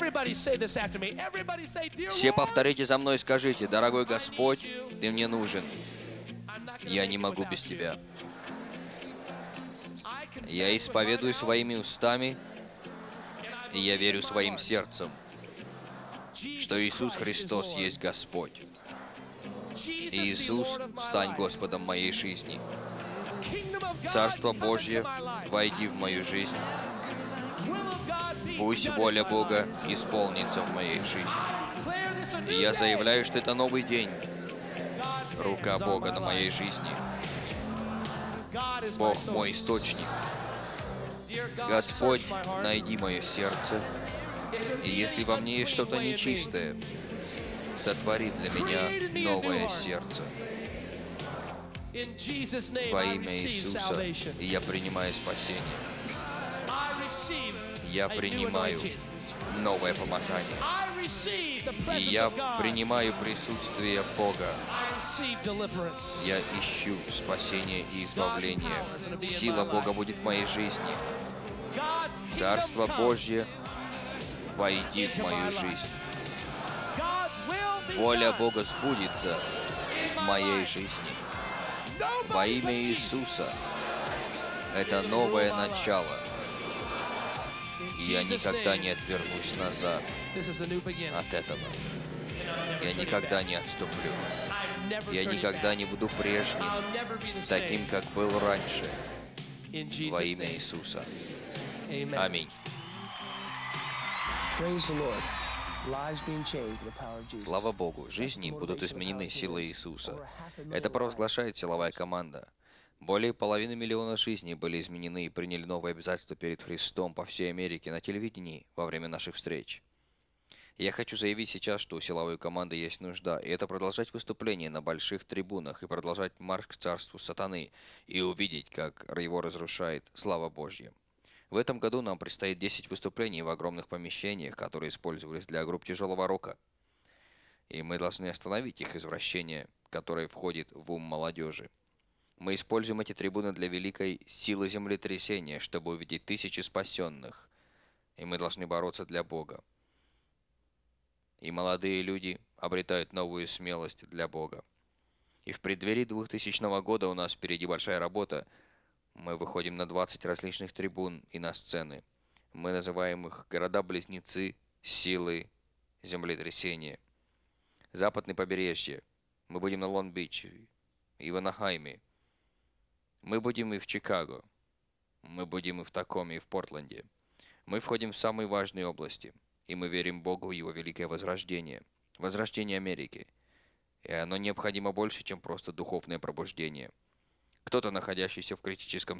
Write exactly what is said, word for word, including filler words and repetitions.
Everybody say this after me. Everybody say, Dear Все Lord, повторите за мной и скажите: «Дорогой Господь, I need you. Ты мне нужен. I'm not gonna Я make не it могу without без you. Тебя». I confess Я with my исповедую mouth, своими устами, and I и я believe верю in my своим heart, сердцем, что Jesus Иисус Christ is Христос Lord. есть Господь. Jesus Иисус, be Lord of my стань life. Господом моей жизни. Kingdom of God, Царство come into Божье, my life. войди в мою жизнь. Will of God be Пусть done in воля my Бога life. исполнится в моей жизни. Declare this a И new я day. заявляю, что это новый день. God's hand Рука is on Бога my на моей life. жизни. God is my Бог мой source. источник. Dear God, Господь, search my heart. найди мое сердце. И если во мне есть что-то нечистое, сотвори для меня новое сердце. In Jesus' name, Во I имя receive Иисуса. salvation. И я принимаю спасение. I receive Я a new принимаю anointing. новое помазание. I receive the И presence я of God. принимаю присутствие Бога. I receive deliverance. Я ищу спасение и избавление. Сила Бога будет в моей жизни. God's Царство kingdom come. Божье, войди в into my мою life. жизнь. God's will be Воля done Бога сбудется in в my моей life. жизни. Nobody Во имя but Jesus. Иисуса. Это новое начало. In И я Jesus' никогда name, не отвернусь назад this is a new beginning. от этого. And I'm never Я turning никогда back. не отступлю. I'm never Я turning никогда back. не буду прежним, I'll never be the таким, same. как был раньше. In Во Jesus' имя name. Иисуса. Amen. Аминь. Praise the Lord. Lives being changed by the power of Jesus. Слава Богу, жизни будут изменены силой Иисуса. Это провозглашает силовая команда. Более половины миллиона жизней были изменены и приняли новые обязательства перед Христом по всей Америке на телевидении во время наших встреч. И я хочу заявить сейчас, что у силовой команды есть нужда, и это продолжать выступления на больших трибунах и продолжать марш к царству сатаны и увидеть, как его разрушает слава Божья. В этом году нам предстоит десять выступлений в огромных помещениях, которые использовались для групп тяжелого рока. И мы должны остановить их извращение, которое входит в ум молодежи. Мы используем эти трибуны для великой силы землетрясения, чтобы увидеть тысячи спасенных. И мы должны бороться для Бога. И молодые люди обретают новую смелость для Бога. И в преддверии двухтысячного года у нас впереди большая работа. Мы выходим на двадцать различных трибун и на сцены. Мы называем их города-близнецы, силы, землетрясения. Западное побережье. Мы будем на Лонг-Бич и в Анахайме. Мы будем и в Чикаго. Мы будем и в Такоме, и в Портленде. Мы входим в самые важные области. И мы верим Богу и Его великое возрождение. Возрождение Америки. И оно необходимо больше, чем просто духовное пробуждение. Кто-то, находящийся в критическом